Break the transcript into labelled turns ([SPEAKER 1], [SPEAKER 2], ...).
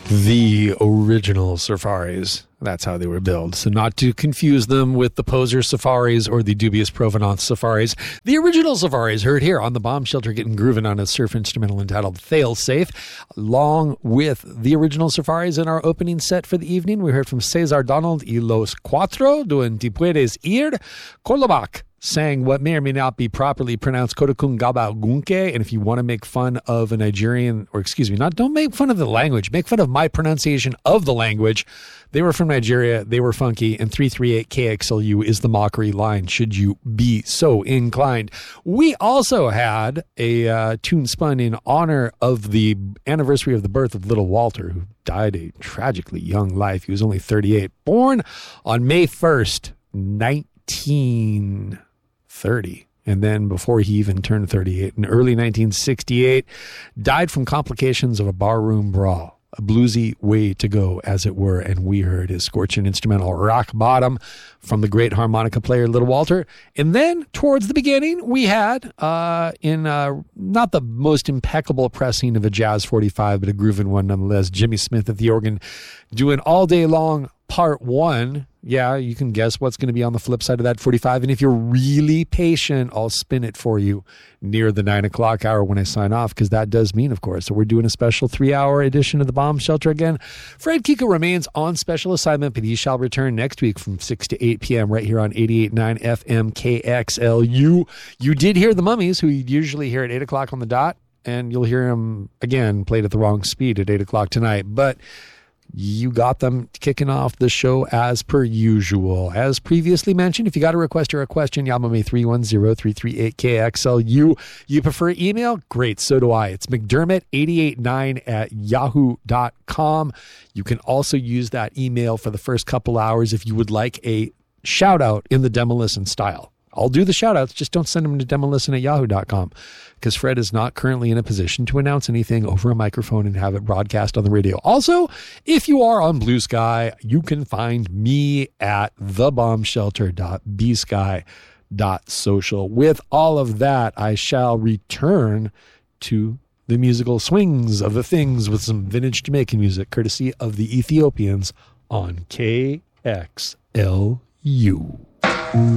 [SPEAKER 1] The original Safaris. That's how they were billed. So not to confuse them with the Poser Safaris or the dubious Provenance Safaris. The original Safaris heard here on the Bomb Shelter getting grooving on a surf instrumental entitled Fail Safe. Along with the original Safaris in our opening set for the evening, we heard from Cesar Donald y Los Cuatro doing Ti Puedes Ir. Colobac sang what may or may not be properly pronounced Kodakun Gaba Gunke. And if you want to make fun of a Nigerian, or excuse me, don't make fun of the language, make fun of my pronunciation of the language. They were from Nigeria, they were funky, and 338 KXLU is the mockery line, should you be so inclined. We also had a tune spun in honor of the anniversary of the birth of Little Walter, who died a tragically young life. He was only 38, born on May 1st, 1930. And then before he even turned 38, in early 1968, died from complications of a barroom brawl. A bluesy way to go, as it were. And we heard his scorching instrumental Rock Bottom from the great harmonica player Little Walter. And then towards the beginning, we had, in not the most impeccable pressing of a Jazz 45, but a grooving one nonetheless, Jimmy Smith at the organ doing All Day Long Part 1. Yeah, you can guess what's going to be on the flip side of that 45. And if you're really patient, I'll spin it for you near the 9 o'clock hour when I sign off, because that does mean, of course, that we're doing a special 3-hour edition of the Bomb Shelter again. Fred Kiko remains on special assignment, but he shall return next week from 6 to 8 p.m. right here on 88.9 FM KXLU. You did hear the Mummies, who you'd usually hear at 8 o'clock on the dot, and you'll hear them again played at the wrong speed at 8 o'clock tonight. But you got them kicking off the show as per usual. As previously mentioned, if you got a request or a question, Yamame 310-338-KXLU. You prefer email? Great, so do I. It's McDermott889@yahoo.com. You can also use that email for the first couple hours if you would like a shout out in the Demolisten style. I'll do the shout outs, just don't send them to demolisten@yahoo.com, because Fred is not currently in a position to announce anything over a microphone and have it broadcast on the radio. Also, if you are on Blue Sky, you can find me at thebombshelter.bsky.social. With all of that, I shall return to the musical swings of the things with some vintage Jamaican music, courtesy of the Ethiopians on KXLU.